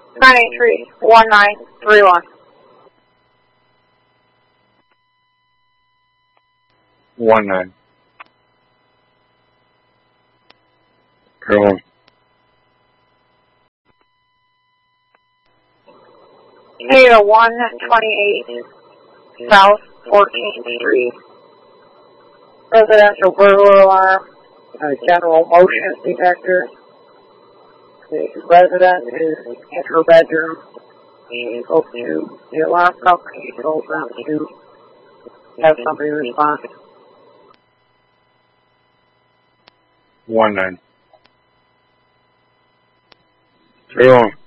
983-1931. 19. Go on. Data 128 South 14th Street. Residential burglar alarm. General motion detector. The resident is in her bedroom. He spoke to the alarm company. He told them to have somebody respond. 19. Go on.